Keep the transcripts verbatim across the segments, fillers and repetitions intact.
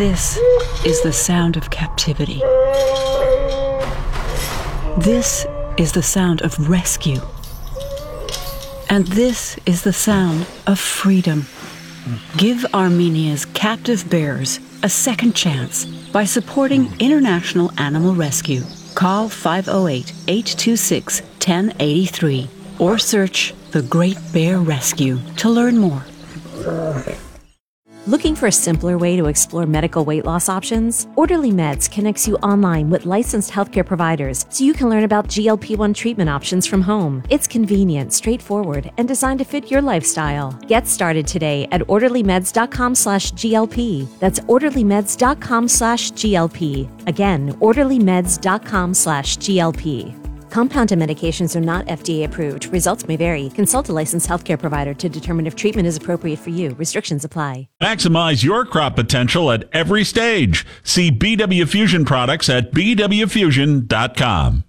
This is the sound of captivity. This is the sound of rescue. And this is the sound of freedom. Give Armenia's captive bears a second chance by supporting International Animal Rescue. Call five oh eight, eight two six, one oh eight three or search The Great Bear Rescue to learn more. Looking for a simpler way to explore medical weight loss options? Orderly Meds connects you online with licensed healthcare providers so you can learn about G L P one treatment options from home. It's convenient, straightforward, and designed to fit your lifestyle. Get started today at orderlymeds.com slash GLP. That's orderlymeds.com slash GLP. Again, orderlymeds.com slash GLP. Compounded medications are not F D A approved. Results may vary. Consult a licensed healthcare provider to determine if treatment is appropriate for you. Restrictions apply. Maximize your crop potential at every stage. See B W Fusion products at b w fusion dot com.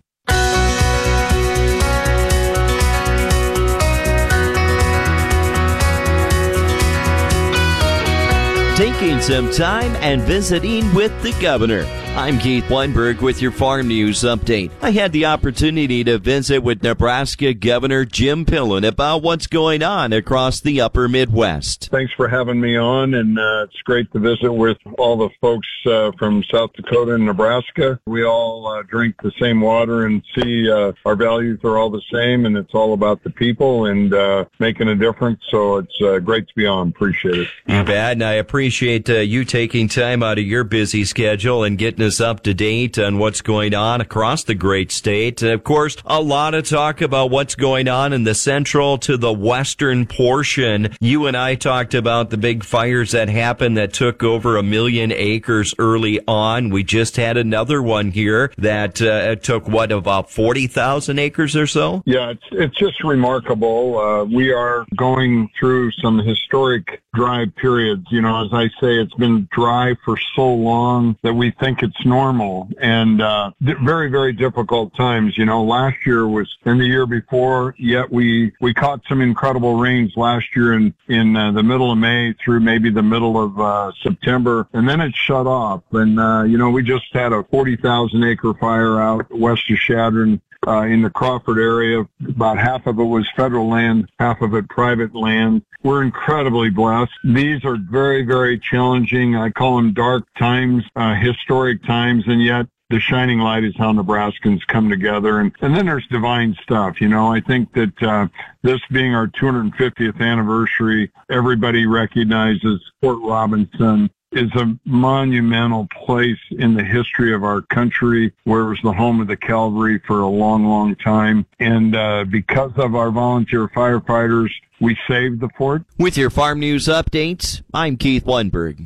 Taking some time and visiting with the governor. I'm Keith Weinberg with your Farm News Update. I had the opportunity to visit with Nebraska Governor Jim Pillen about what's going on across the upper Midwest. Thanks for having me on, and uh, it's great to visit with all the folks uh, from South Dakota and Nebraska. We all uh, drink the same water and see uh, our values are all the same, and it's all about the people and uh, making a difference. So it's uh, great to be on. Appreciate it. You bet, and I appreciate uh, you taking time out of your busy schedule and getting us up to date on what's going on across the great state. And of course, a lot of talk about what's going on in the central to the western portion. You and I talked about the big fires that happened that took over a million acres early on. We just had another one here that uh, took, what, about forty thousand acres or so? Yeah, it's, it's just remarkable. Uh, we are going through some historic dry periods. You know, as I say, it's been dry for so long that we think it's normal, and uh very, very difficult times. You know, last year was, and the year before, yet we we caught some incredible rains last year in in uh, the middle of May through maybe the middle of uh September, and then it shut off. And uh you know, we just had a forty thousand acre fire out west of Chadron, Uh, in the Crawford area. About half of it was federal land, half of it private land. We're incredibly blessed. These are very, very challenging. I call them dark times, uh, historic times, and yet the shining light is how Nebraskans come together. And, and then there's divine stuff. You know, I think that uh, this being our two hundred fiftieth anniversary, everybody recognizes Fort Robinson is a monumental place in the history of our country, where it was the home of the cavalry for a long, long time. And uh, because of our volunteer firefighters, we saved the fort. With your Farm News Updates, I'm Keith Weinberg.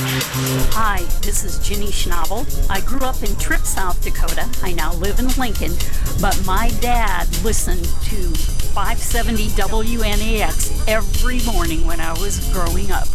Hi, this is Jenny Schnabel. I grew up in Tripp, South Dakota. I now live in Lincoln, but my dad listened to five seventy W N A X every morning when I was growing up.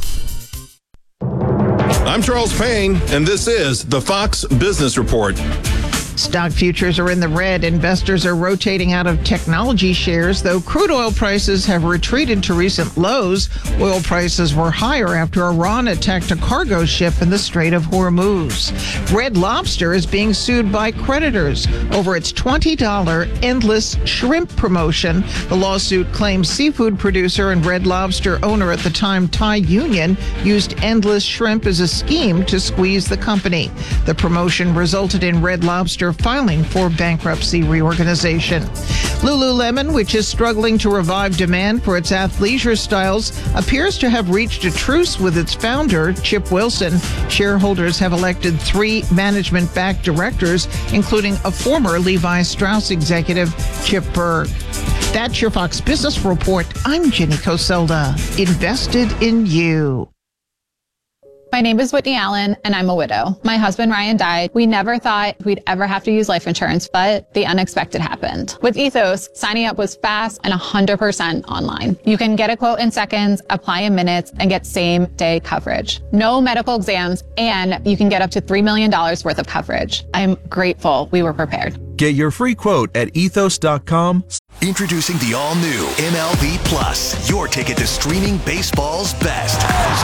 I'm Charles Payne, and this is the Fox Business Report. Stock futures are in the red. Investors are rotating out of technology shares, though crude oil prices have retreated to recent lows. Oil prices were higher after Iran attacked a cargo ship in the Strait of Hormuz. Red Lobster is being sued by creditors over its twenty dollars endless shrimp promotion. The lawsuit claims seafood producer and Red Lobster owner at the time, Thai Union, used endless shrimp as a scheme to squeeze the company. The promotion resulted in Red Lobster filing for bankruptcy reorganization. Lululemon, which is struggling to revive demand for its athleisure styles, appears to have reached a truce with its founder, Chip Wilson. Shareholders have elected three management-backed directors, including a former Levi Strauss executive, Chip Bergh. That's your Fox Business Report. I'm Jenny Coselda. Invested in you. My name is Whitney Allen, and I'm a widow. My husband, Ryan, died. We never thought we'd ever have to use life insurance, but the unexpected happened. With Ethos, signing up was fast and one hundred percent online. You can get a quote in seconds, apply in minutes, and get same-day coverage. No medical exams, and you can get up to three million dollars worth of coverage. I'm grateful we were prepared. Get your free quote at ethos dot com. Introducing the all-new M L B Plus, your ticket to streaming baseball's best.